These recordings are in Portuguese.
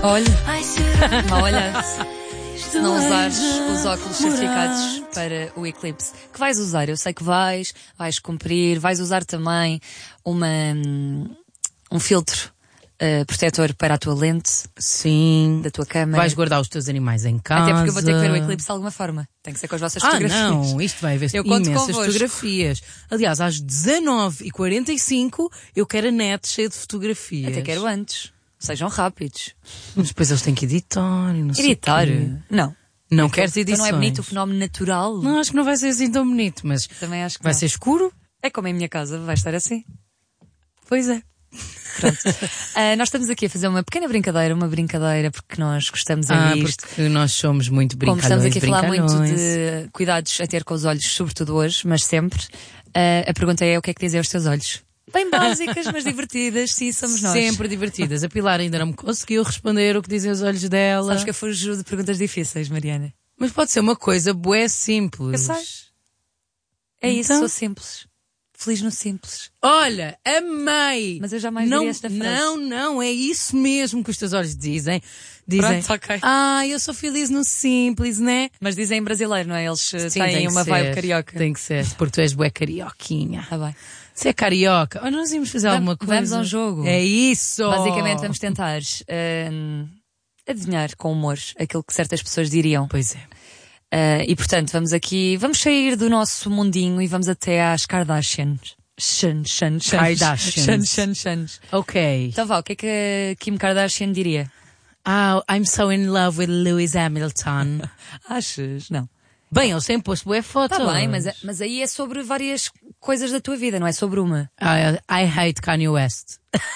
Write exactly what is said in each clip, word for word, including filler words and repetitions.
Olha, mal olhado. Se não usares os óculos certificados para o eclipse, que vais usar? Eu sei que vais, vais cumprir, vais usar também uma, um filtro uh, protetor para a tua lente. Sim. Da tua câmera. Vais guardar os teus animais em casa. Até porque eu vou ter que ver o eclipse de alguma forma. Tem que ser com as vossas ah, fotografias. Ah, não, isto vai haver eu conto imensas convosco. fotografias. Aliás, às dezanove e quarenta e cinco eu quero a net cheia de fotografias. Até quero antes. Sejam rápidos. Mas depois eles têm que editar e não sei Editar? quê. Não. Não queres edições? Então não é bonito o fenómeno natural? Não, acho que não vai ser assim tão bonito, mas também acho que vai não. ser escuro. É como em minha casa, vai estar assim. Pois é. Pronto. uh, nós estamos aqui a fazer uma pequena brincadeira, uma brincadeira porque nós gostamos ah, é disto. porque nós somos muito brincalhões. Como estamos aqui a falar brincalhões. muito de cuidados a ter com os olhos, sobretudo hoje, mas sempre, uh, a pergunta é o que é que dizem os teus olhos? Bem básicas, mas divertidas, sim, somos nós. Sempre divertidas. A Pilar ainda não me conseguiu responder o que dizem os olhos dela. Sabes que eu fujo de perguntas difíceis, Mariana. Mas pode ser uma coisa bué simples. Eu sei. É então? isso, sou simples. Feliz no simples. Olha, amei! Mas eu jamais não, diria esta frase. Não, não, é isso mesmo que os teus olhos dizem. Dizem, pronto, ok. ah, eu sou feliz no simples, né? Mas dizem em brasileiro, não é? Eles Sim, têm tem uma ser, vibe carioca. Tem que ser, porque tu és bué carioquinha. Tá bem. Se é carioca, olha, nós íamos fazer Vamos, alguma coisa. Vamos a um jogo. É isso! Basicamente vamos tentar uh, adivinhar com humor aquilo que certas pessoas diriam. Pois é. Uh, e portanto vamos aqui, vamos sair do nosso mundinho e vamos até às Kardashians. Shan, shan, shan, Kardashians. Shan, shan, shan. Ok. Então vá, o que é que a Kim Kardashian diria? Ah, I'm so in love with Lewis Hamilton. Achas? Não. Bem, ele sempre pôs bué fotos. Tá bem, mas, mas aí é sobre várias coisas da tua vida, não é sobre uma. I, I hate Kanye West.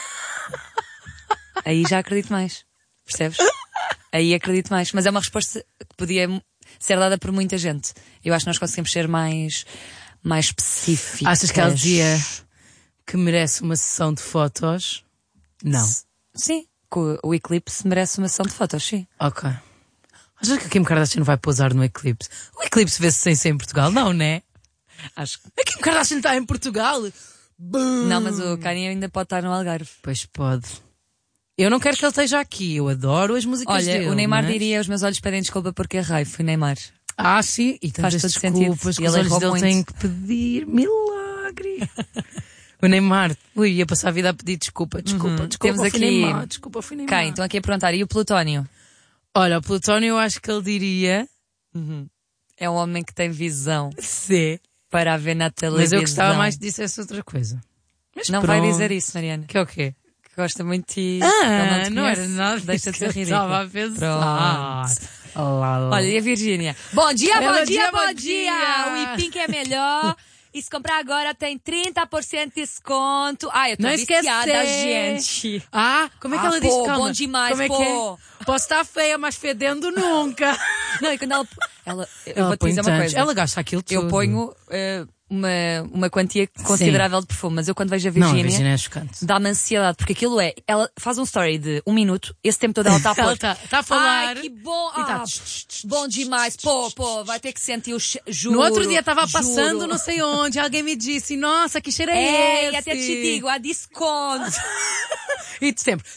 Aí já acredito mais. Percebes? Aí acredito mais. Mas é uma resposta que podia ser dada por muita gente. Eu acho que nós conseguimos ser mais, mais específicos. Achas que ela dizia que merece uma sessão de fotos? Não. S- sim. O, o eclipse merece uma sessão de fotos, sim. Ok. Achas que a Kim Kardashian vai pousar no eclipse? O eclipse vê-se sem ser em Portugal, não, né? Acho que... A Kim Kardashian está em Portugal? Boom. Não, mas o Kanye ainda pode estar no Algarve. Pois pode. Eu não quero que ele esteja aqui. Eu adoro as músicas Olha, dele. o Neymar mas... diria: os meus olhos pedem desculpa porque errei. Fui Neymar. Ah, sim. E faz todo desculpas sentido. Que os olhos dele muito. têm que pedir milagre. O Neymar, ui, ia passar a vida a pedir desculpa, desculpa, uhum. desculpa, Temos fui aqui... Neymar, desculpa, fui Neymar. Quem? Estão aqui a perguntar. E o Plutónio? Olha, o Plutónio eu acho que ele diria... Uhum. É um homem que tem visão. Sim. Para haver na televisão. Mas eu gostava mais que dissesse outra coisa. Mas não pronto. vai dizer isso, Mariana. Que é o quê? Que gosta muito de ti. Ah, não, não era nada. Deixa-te ser ridículo. Estava a pensar. Lá, lá. Olha, e a Virgínia? Bom dia, bom, bom dia, dia, bom bom dia! dia. O I-Pink é melhor. E se comprar agora tem trinta por cento de desconto. Ah, eu tô não viciada, esquecer. gente. Ah, como é que ah, ela pô, disse? Calma. Bom demais, como é pô. que é? Posso estar feia, mas fedendo nunca. Não, e quando ela... ela eu ela vou te dizer tantos. uma coisa. Ela gasta aquilo tudo. Eu ponho uh, uma, uma quantia considerável de perfume, mas eu quando vejo a Não, a Virgínia... Virgínia é chocante. Dá-me ansiedade, porque aquilo é... Ela faz um story de um minuto, esse tempo todo ela está a pôr... Ela está tá a falar... Ai, que bom! E tá... Ah, bom demais! Pô, pô, vai ter que sentir o che... Juro, No outro dia estava juro. passando não sei onde, alguém me disse, nossa, que cheiro é, é esse? E até te digo, há desconto! E de sempre...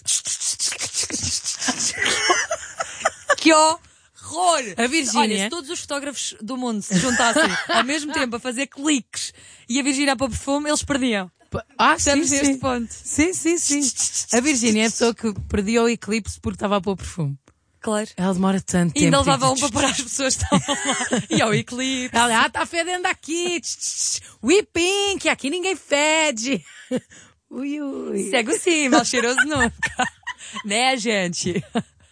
Que horror! A Virgínia... Olha, se todos os fotógrafos do mundo se juntassem ao mesmo tempo a fazer cliques e a Virgínia a pôr perfume, eles perdiam. Ah, Estamos sim, neste sim. ponto. Sim, sim, sim. A Virgínia é a pessoa que perdia o eclipse porque estava a pôr perfume. Claro. Ela demora tanto E tempo. ainda levava um para parar as pessoas que estavam lá. E ao eclipse. Ela, ah, está fedendo aqui. Ui, Pink, aqui ninguém fede. Ui, ui. Cego sim, mal cheiroso nunca. Né, gente?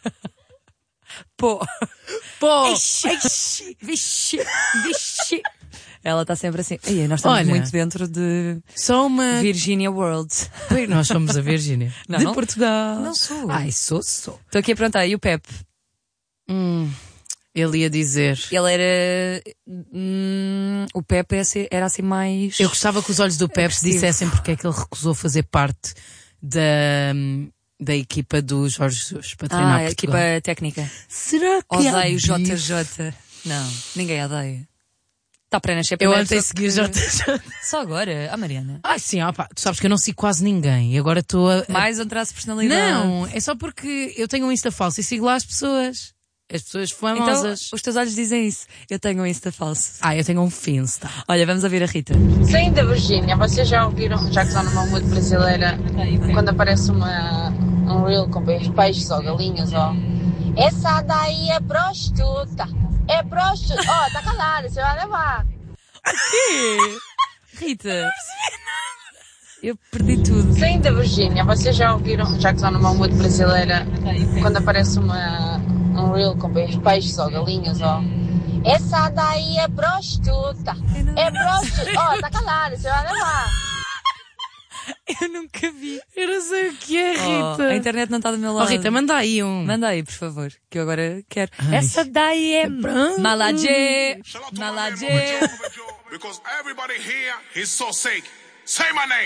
Pô. Pô. Ixi, ixi, vixe, vixe. Ela está sempre assim. Ei, nós estamos Olha, muito dentro de só uma... Virginia World. Pois, nós somos a Virgínia. Não, de não, Portugal. Não sou. Ai, sou, sou. Estou aqui a perguntar, e o Pepe? Hum, ele ia dizer... Ele era... Hum, o Pepe era assim mais... Eu gostava que os olhos do Pepe dissessem porque é que ele recusou fazer parte da... da equipa do Jorge Jesus para treinar Ah, a Portugal. equipa técnica. Será que Odeio há J bife? J. Não, ninguém odeia. Está para nascer Eu primeiro. ontem segui o J J. Só agora, a Mariana. Ai sim, opa, tu sabes que eu não sigo quase ninguém e agora estou a... Mais um traço de personalidade. Não, é só porque eu tenho um Insta falso e sigo lá as pessoas. As pessoas Então, famosas. os teus olhos dizem isso. Eu tenho um Insta falso. Ah, eu tenho um Finsta. Olha, vamos ouvir a Rita. Sim, da Virgínia, vocês já ouviram, já que estão numa música brasileira, quando aparece uma, um reel com peixes ou galinhas, ó. Essa daí é prostituta. É prostituta. Ó, tá calada, você vai levar. Quê? Rita. Eu perdi tudo. Sim, da Virgínia, vocês já ouviram, já que estão numa música brasileira, quando aparece uma, um reel com peixes ou galinhas, ó. Essa daí é prostituta. É prostituta. Ó, tá calada, você vai levar. Eu nunca vi. Eu não sei o que é, Oh, Rita. a internet não está do meu Oh, lado. Rita, manda aí um. Manda aí, por favor, que eu agora quero. Ai. Essa daí é Pronto. Maladê. Shout out to my man, Maladê. Mama Joe, because everybody here is so sick. Say my name.